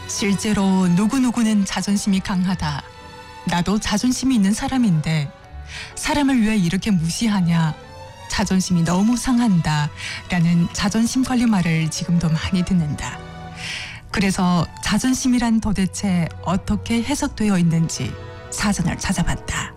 실제로 누구누구는 자존심이 강하다. 나도 자존심이 있는 사람인데 사람을 왜 이렇게 무시하냐. 자존심이 너무 상한다. 라는 자존심 관리 말을 지금도 많이 듣는다. 그래서 자존심이란 도대체 어떻게 해석되어 있는지 사전을 찾아봤다.